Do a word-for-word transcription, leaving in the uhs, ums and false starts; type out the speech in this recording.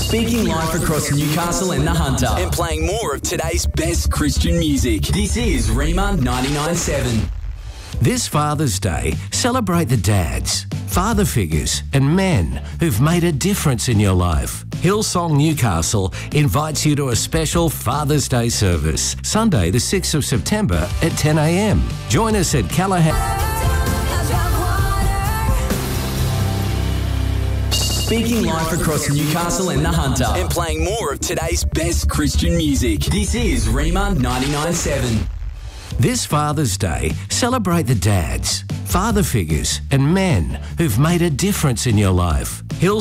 Speaking live across Newcastle and the Hunter and playing more of today's best Christian music. This is Rima ninety-nine point seven. This Father's Day, celebrate the dads, father figures and men who've made a difference in your life. Hillsong Newcastle invites you to a special Father's Day service, Sunday the sixth of September at ten a m. Join us at Callaghan. Speaking live across Newcastle and the Hunter and playing more of today's best Christian music. This is Rima ninety-nine point seven. This Father's Day, celebrate the dads, father figures and men who've made a difference in your life. Hillsong